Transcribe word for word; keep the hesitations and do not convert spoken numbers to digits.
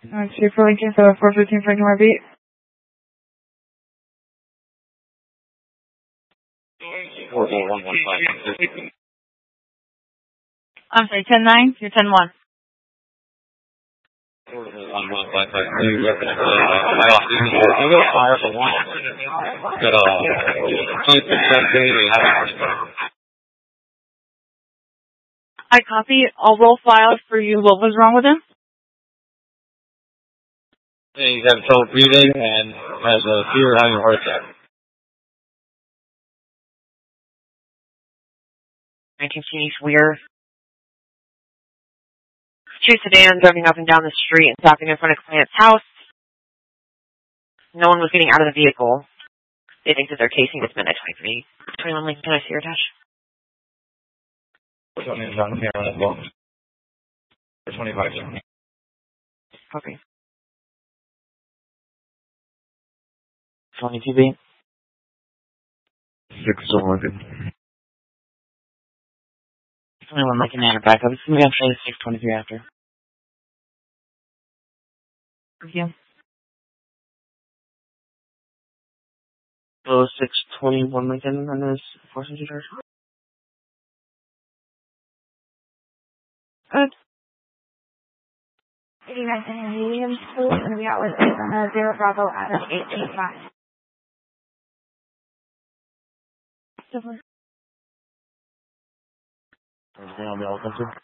Uh, two for Lincoln, so four fifteen Franklin Beat. four four one one five. I'm sorry, ten nine? You're ten one. four four one one five five. I lost it. I got fire for one. Got a twenty percent daily. I copy. I'll roll files for you. What was wrong with him? He's having trouble breathing and has a fear of having a heart attack. nineteen Phoenix Weir. Two sedans driving up and down the street and stopping in front of client's house. No one was getting out of the vehicle. They think that they're casing this midnight twenty-three. twenty-one Lincoln, can I see your dash? twenty-five on camera as well. twenty-five. Copy. twenty-two B. six oh Lincoln. twenty-one Lincoln, and back up. It's going to be after six twenty-three after. Yeah. Oh, six twenty-one Lincoln on this force entry charge. Good. eighty nine and medium, so it's going to be out with uh, zero Bravo out of eight eight five. Everything on the elevator?